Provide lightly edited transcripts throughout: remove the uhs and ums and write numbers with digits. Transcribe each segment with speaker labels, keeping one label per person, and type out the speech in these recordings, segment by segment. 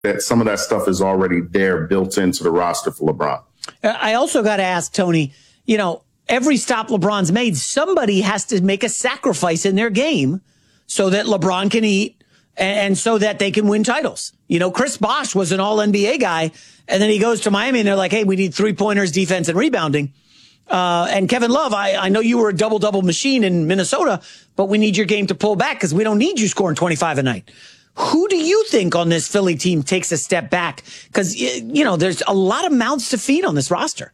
Speaker 1: that some of that stuff is already there built into the roster for LeBron.
Speaker 2: I also got to ask, Tony, every stop LeBron's made, somebody has to make a sacrifice in their game so that LeBron can eat and so that they can win titles. Chris Bosh was an all-NBA guy, and then he goes to Miami, and they're like, hey, we need three-pointers, defense, and rebounding. And Kevin Love, I know you were a double-double machine in Minnesota, but we need your game to pull back because we don't need you scoring 25 a night. Who do you think on this Philly team takes a step back? Because, there's a lot of mouths to feed on this roster.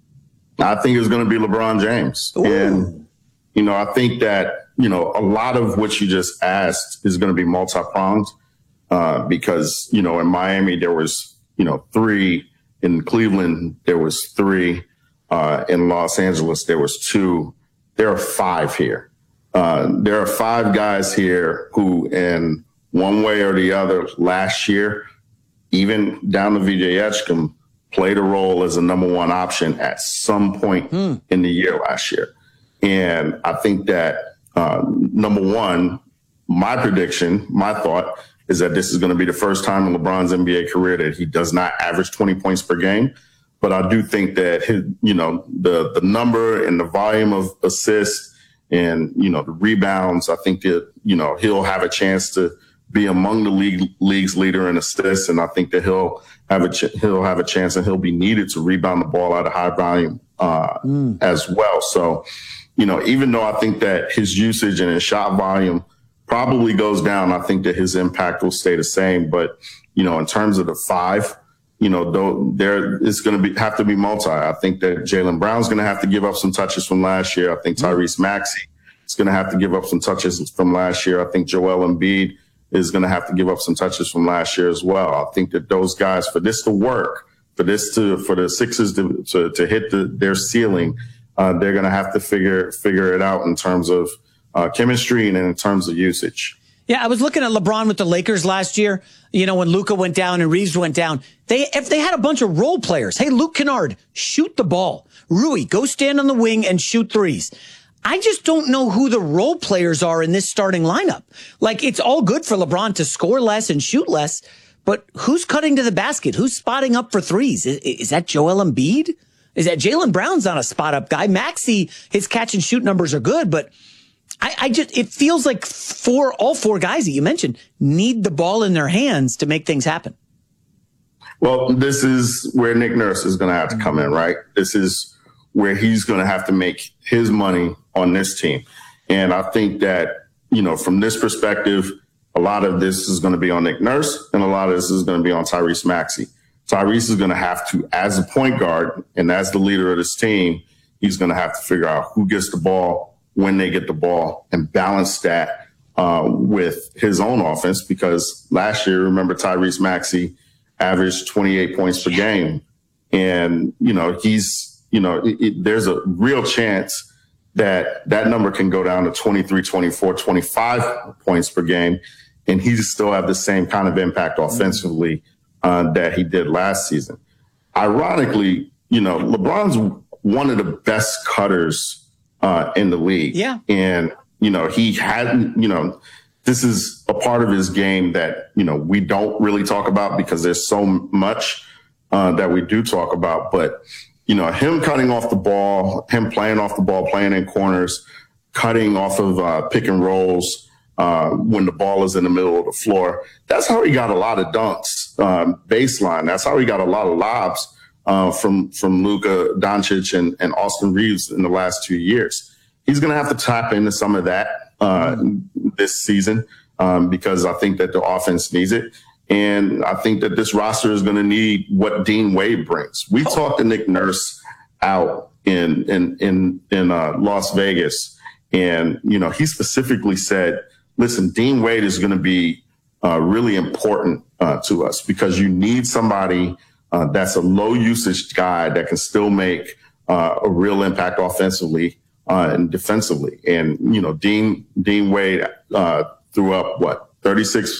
Speaker 1: I think it's going to be LeBron James. Ooh. And, I think that, a lot of what you just asked is going to be multi-pronged because, in Miami, there was, 3. In Cleveland, there was 3. In Los Angeles, there was 2. There are 5 here. There are 5 guys here who, in one way or the other, last year, even down to VJ Edgecombe, played a role as a number 1 option at some point in the year last year. And I think that, number 1, my prediction, my thought, is that this is going to be the first time in LeBron's NBA career that he does not average 20 points per game. But I do think that his, the number and the volume of assists and, the rebounds, I think that, he'll have a chance to be among the league's leader in assists. And I think that he'll have a chance and he'll be needed to rebound the ball at a high volume as well. So, even though I think that his usage and his shot volume probably goes down, I think that his impact will stay the same. But, in terms of the 5, though there is going to have to be multi. I think that Jaylen Brown's going to have to give up some touches from last year. I think Tyrese Maxey is going to have to give up some touches from last year. I think Joel Embiid is going to have to give up some touches from last year as well. I think that those guys, for this to work, for the Sixers to hit their ceiling, they're going to have to figure it out in terms of chemistry and in terms of usage.
Speaker 2: Yeah, I was looking at LeBron with the Lakers last year, when Luka went down and Reeves went down. If they had a bunch of role players, hey, Luke Kennard, shoot the ball. Rui, go stand on the wing and shoot threes. I just don't know who the role players are in this starting lineup. Like, it's all good for LeBron to score less and shoot less, but who's cutting to the basket? Who's spotting up for threes? Is that Joel Embiid? Is that Jaylen Brown's not a spot up guy? Maxey, his catch and shoot numbers are good, but it feels like all 4 guys that you mentioned need the ball in their hands to make things happen.
Speaker 1: Well, this is where Nick Nurse is going to have to come in, right? This is where he's going to have to make his money on this team. And I think that, from this perspective, a lot of this is going to be on Nick Nurse and a lot of this is going to be on Tyrese Maxey. Tyrese is going to have to, as a point guard and as the leader of this team, he's going to have to figure out who gets the ball, when they get the ball, and balance that with his own offense. Because last year, remember, Tyrese Maxey averaged 28 points per game. And, there's a real chance that number can go down to 23, 24, 25 points per game. And he still have the same kind of impact offensively that he did last season. Ironically, LeBron's one of the best cutters in the league.
Speaker 2: Yeah.
Speaker 1: And, he hadn't, this is a part of his game that, we don't really talk about because there's so much that we do talk about. But, him cutting off the ball, him playing off the ball, playing in corners, cutting off of pick and rolls when the ball is in the middle of the floor. That's how he got a lot of dunks baseline. That's how he got a lot of lobs from Luka Doncic and Austin Reeves in the last 2 years. He's going to have to tap into some of that this season because I think that the offense needs it. And I think that this roster is going to need what Dean Wade brings. We talked to Nick Nurse out in Las Vegas, and he specifically said, "Listen, Dean Wade is going to be really important to us because you need somebody that's a low usage guy that can still make a real impact offensively and defensively." And Dean Wade threw up 36%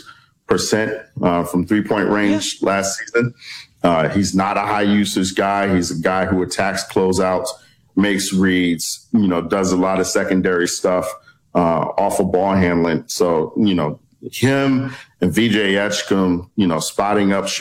Speaker 1: from 3-point range last season. He's not a high usage guy. He's a guy who attacks closeouts, makes reads, does a lot of secondary stuff off of ball handling. So, him and VJ Etchkum, spotting up